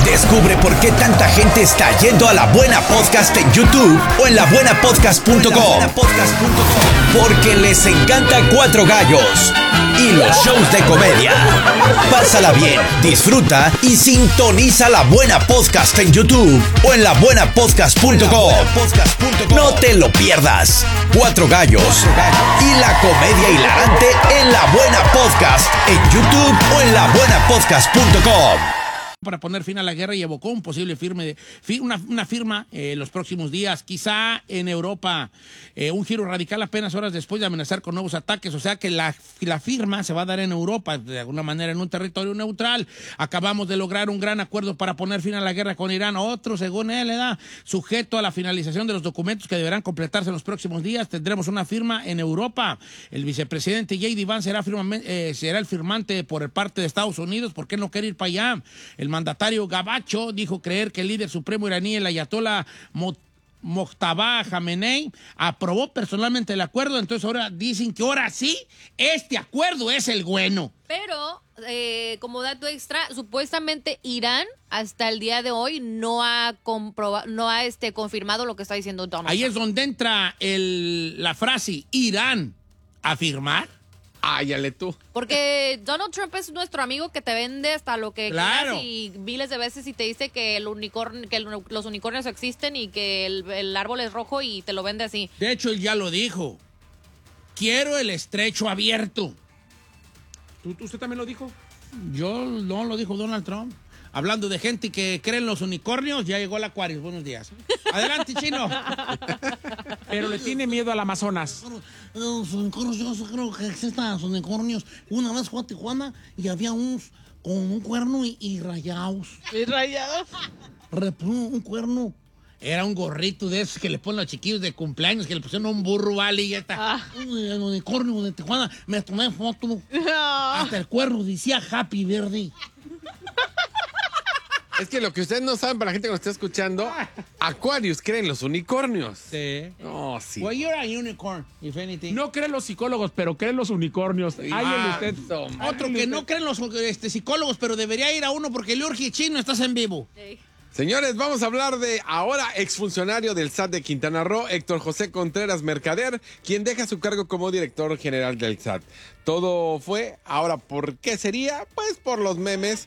Descubre por qué tanta gente está yendo a La Buena Podcast en YouTube o en labuenapodcast.com. Porque les encanta Cuatro Gallos y los shows de comedia. Pásala bien, disfruta y sintoniza La Buena Podcast en YouTube o en labuenapodcast.com. No te lo pierdas. Cuatro Gallos y la comedia hilarante en La Buena Podcast en YouTube o en labuenapodcast.com. Para poner fin a la guerra y evocó un posible una firma los próximos días, quizá en Europa, un giro radical apenas horas después de amenazar con nuevos ataques, o sea que la firma se va a dar en Europa, de alguna manera en un territorio neutral. Acabamos de lograr un gran acuerdo para poner fin a la guerra con Irán, otro según él, sujeto a la finalización de los documentos que deberán completarse en los próximos días. Tendremos una firma en Europa. El vicepresidente J.D. Vance será el firmante por parte de Estados Unidos. ¿Por qué no quiere ir para allá? El mandatario Gabacho dijo creer que el líder supremo iraní, el ayatolá Mojtaba Khamenei, aprobó personalmente el acuerdo. Entonces ahora dicen que ahora sí, este acuerdo es el bueno. Pero, como dato extra, supuestamente Irán hasta el día de hoy no ha confirmado lo que está diciendo Donald Trump. Ahí es donde entra la frase Irán afirmar. Áyale tú. Porque Donald Trump es nuestro amigo que te vende hasta lo que claro. quieras y miles de veces y te dice que los unicornios existen y que el árbol es rojo y te lo vende así. De hecho, él ya lo dijo. Quiero el estrecho abierto. ¿Usted también lo dijo? Yo no lo dijo Donald Trump. Hablando de gente que cree en los unicornios, ya llegó el Aquarius. Buenos días. Adelante, Chino. Pero le tiene miedo al Amazonas. Los unicornios, yo creo que existen los unicornios. Una vez fue a Tijuana y había unos con un cuerno y rayados. ¿Y rayados? Un cuerno. Era un gorrito de esos que le ponen a los chiquillos de cumpleaños, que le pusieron un burro, vale, y ya está. El unicornio de Tijuana, me tomé foto. No. Hasta el cuerno decía Happy Verde. Es que lo que ustedes no saben, para la gente que nos está escuchando, Aquarius cree en los unicornios. Sí. No, sí. Well, you're a unicorn, if anything. No creen los psicólogos, pero creen los unicornios. Usted. Otro que no creen los psicólogos, pero debería ir a uno porque le urge. Chino, estás en vivo. Sí. Señores, vamos a hablar de ahora exfuncionario del SAT de Quintana Roo, Héctor José Contreras Mercader, quien deja su cargo como director general del SAT. Todo fue, ahora, ¿por qué sería? Pues por los memes.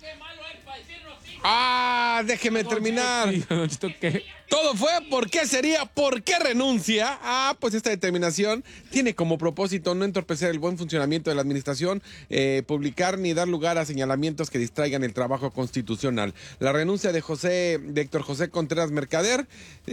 Déjeme terminar. ¿Qué? Todo fue, ¿por qué sería? ¿Por qué renuncia? Pues esta determinación tiene como propósito no entorpecer el buen funcionamiento de la administración, publicar ni dar lugar a señalamientos que distraigan el trabajo constitucional. La renuncia de Héctor José Contreras Mercader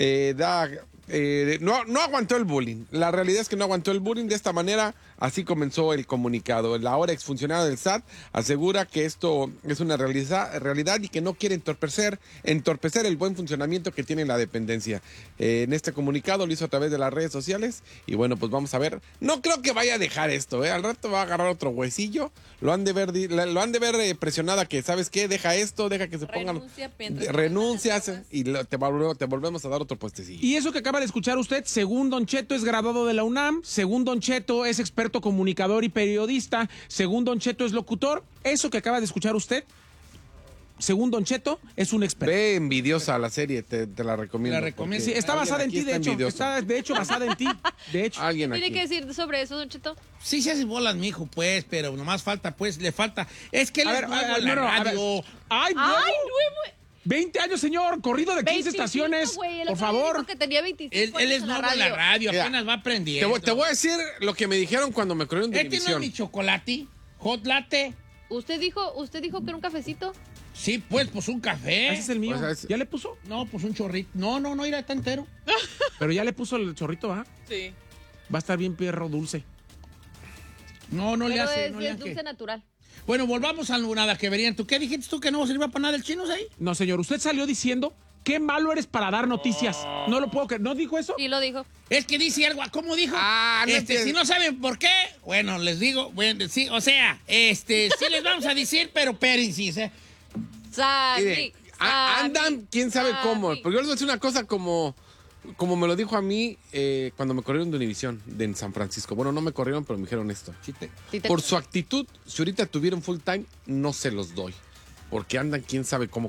no aguantó el bullying. La realidad es que no aguantó el bullying. De esta manera, así comenzó el comunicado. El ahora exfuncionario del SAT asegura que esto es una realidad y que no quiere entorpecer el buen funcionamiento que tiene la dependencia. En este comunicado lo hizo a través de las redes sociales y bueno, pues vamos a ver. No creo que vaya a dejar esto, Al rato va a agarrar otro huesillo. Lo han de ver presionada que, ¿sabes qué? Deja esto, deja que se pongan... Renuncias y te volvemos a dar otro puestecillo. Y eso que acaba de escuchar usted, según Don Cheto es graduado de la UNAM, según Don Cheto es experto comunicador y periodista, según Don Cheto es locutor, eso que acaba de escuchar usted, según Don Cheto, es un experto. Ve envidiosa la serie, te la recomiendo. La recomiendo. Sí, está basada en ti, de hecho. Está, de hecho, basada en ti. De hecho. Alguien ¿Qué aquí. tiene que decir sobre eso, Don Cheto? Sí se hace bolas, mijo, pues, pero nomás falta, pues, le falta. Es que él es nuevo en la radio. ¡Ay, nuevo! 20 años, señor, corrido de 15 estaciones, güey, por favor. Dijo que tenía 25 Él es nuevo en la radio, Mira, apenas va aprendiendo. Te voy a decir lo que me dijeron cuando me corrieron de ¿Este no es división. mi chocolate? ¿Hot latte? ¿Usted dijo que era un cafecito? Sí, pues un café. Ese es el mío. O sea, ¿Ya le puso? No, pues un chorrito. No, irá tan entero. Pero ya le puso el chorrito, ¿ah? Sí. Va a estar bien perro dulce. No le Pero hace. es, No le es hace. dulce natural. Bueno, volvamos a nada que verían. ¿Tú qué dijiste tú que no sirva para nada el chino ahí? No, señor, usted salió diciendo qué malo eres para dar noticias. No lo puedo creer. ¿No dijo eso? Sí, lo dijo. Es que dice algo, ¿cómo dijo? Si no saben por qué, bueno, les digo, bueno, sí, o sea, sí les vamos a decir, pero espérense, Mire, andan, quién sabe cómo. Porque yo les voy a decir una cosa como me lo dijo a mí cuando me corrieron de Univisión, en San Francisco. Bueno, no me corrieron, pero me dijeron esto. Por su actitud, si ahorita tuvieron full time, no se los doy. Porque andan, quién sabe cómo